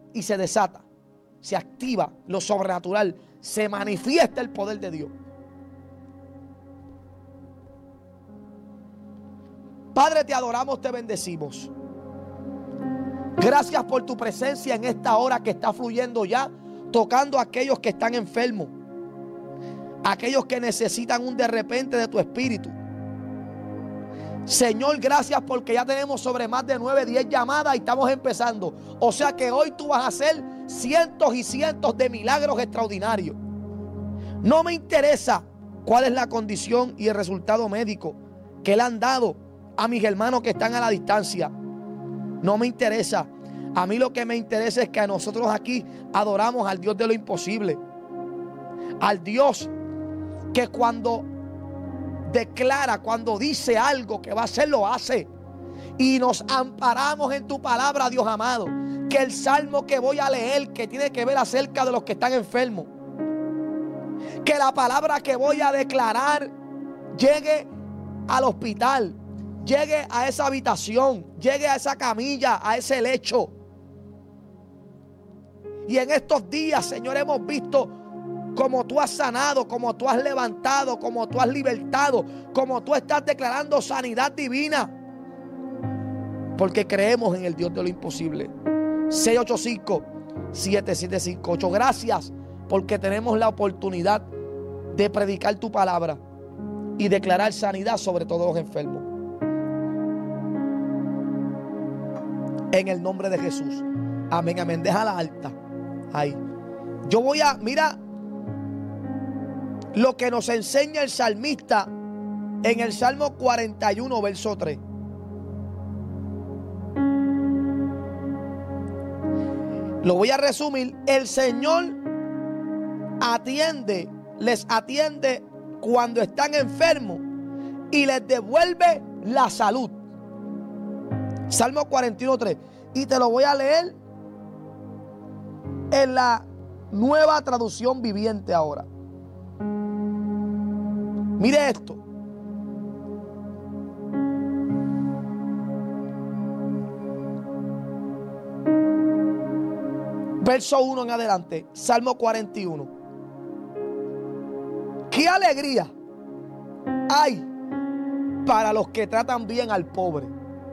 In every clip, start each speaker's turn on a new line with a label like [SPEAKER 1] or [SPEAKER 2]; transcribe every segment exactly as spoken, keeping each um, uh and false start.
[SPEAKER 1] y se desata, se activa lo sobrenatural, se manifiesta el poder de Dios. Padre, te adoramos, te bendecimos. Gracias por tu presencia en esta hora que está fluyendo ya, tocando a aquellos que están enfermos, aquellos que necesitan un de repente de tu espíritu. Señor, gracias porque ya tenemos sobre más de nueve, diez llamadas y estamos empezando. O sea que hoy tú vas a hacer cientos y cientos de milagros extraordinarios. No me interesa cuál es la condición y el resultado médico que le han dado a mis hermanos que están a la distancia. No me interesa. A mí lo que me interesa es que a nosotros aquí adoramos al Dios de lo imposible. Al Dios que cuando declara, cuando dice algo que va a hacer, lo hace. Y nos amparamos en tu palabra, Dios amado. Que el salmo que voy a leer, que tiene que ver acerca de los que están enfermos, que la palabra que voy a declarar llegue al hospital, llegue a esa habitación, llegue a esa camilla, a ese lecho. Y en estos días, Señor, hemos visto como tú has sanado, como tú has levantado, como tú has libertado, como tú estás declarando sanidad divina. Porque creemos en el Dios de lo imposible. seis ocho cinco, siete siete cinco ocho. Gracias porque tenemos la oportunidad de predicar tu palabra y declarar sanidad sobre todos los enfermos. En el nombre de Jesús. Amén, amén. Déjala alta. Ahí. Yo voy a, mira lo que nos enseña el salmista en el Salmo cuarenta y uno, verso tres. Lo voy a resumir. El Señor atiende, les atiende cuando están enfermos y les devuelve la salud. Salmo cuarenta y uno, tres. Y te lo voy a leer en la Nueva Traducción Viviente ahora. Mire esto. Verso uno en adelante. Salmo cuarenta y uno. ¡Qué alegría hay para los que tratan bien al pobre!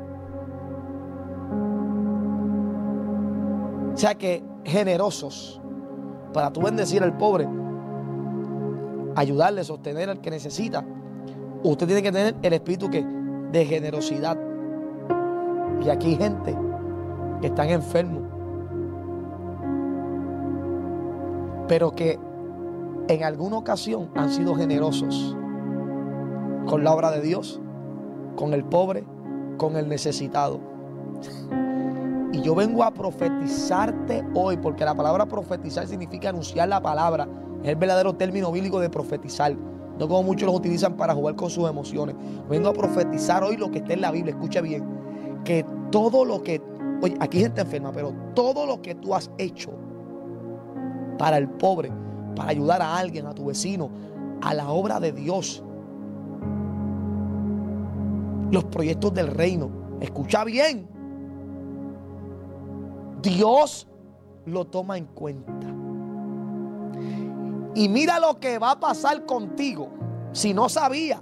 [SPEAKER 1] O sea que generosos, para tú bendecir al pobre, ayudarle, sostener al que necesita, usted tiene que tener el espíritu que de generosidad. Y aquí hay gente que están enfermos, pero que en alguna ocasión han sido generosos con la obra de Dios, con el pobre, con el necesitado. Y yo vengo a profetizarte hoy, porque la palabra profetizar significa anunciar la palabra. Es el verdadero término bíblico de profetizar, no como muchos los utilizan para jugar con sus emociones. Vengo a profetizar hoy lo que está en la Biblia. Escucha bien, que todo lo que, oye, aquí hay gente enferma, pero todo lo que tú has hecho para el pobre, para ayudar a alguien, a tu vecino, a la obra de Dios, los proyectos del reino, escucha bien, Dios lo toma en cuenta. Y mira lo que va a pasar contigo si no sabía.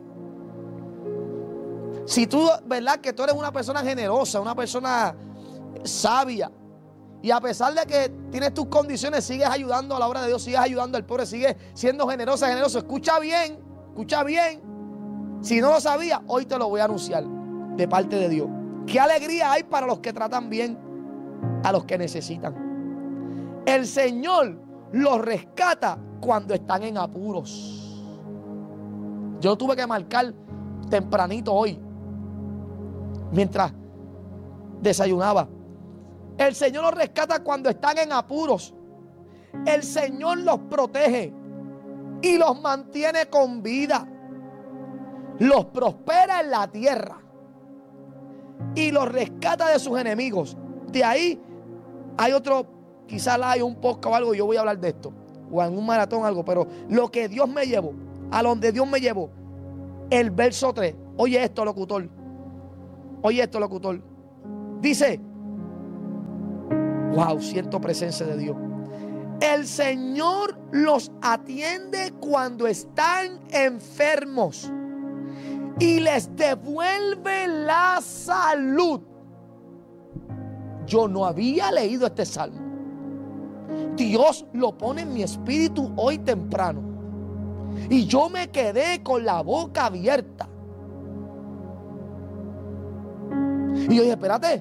[SPEAKER 1] Si tú, ¿verdad? Que tú eres una persona generosa, una persona sabia, y a pesar de que tienes tus condiciones, sigues ayudando a la obra de Dios, sigues ayudando al pobre, sigues siendo generosa, generoso. Escucha bien, escucha bien. Si no lo sabía, hoy te lo voy a anunciar de parte de Dios. Qué alegría hay para los que tratan bien a los que necesitan. El Señor los rescata cuando están en apuros. Yo tuve que marcar tempranito hoy, mientras desayunaba. El Señor los rescata cuando están en apuros. El Señor los protege y los mantiene con vida. Los prospera en la tierra y los rescata de sus enemigos. De ahí hay otro, quizás hay un podcast o algo, yo voy a hablar de esto, o en un maratón o algo, pero lo que Dios me llevó, a donde Dios me llevó, el verso tres. Oye esto, locutor. Oye esto, locutor. Dice, Wow, siento presencia de Dios. El Señor los atiende cuando están enfermos y les devuelve la salud. Yo no había leído este salmo. Dios lo pone en mi espíritu hoy temprano y yo me quedé con la boca abierta. Y yo dije, espérate,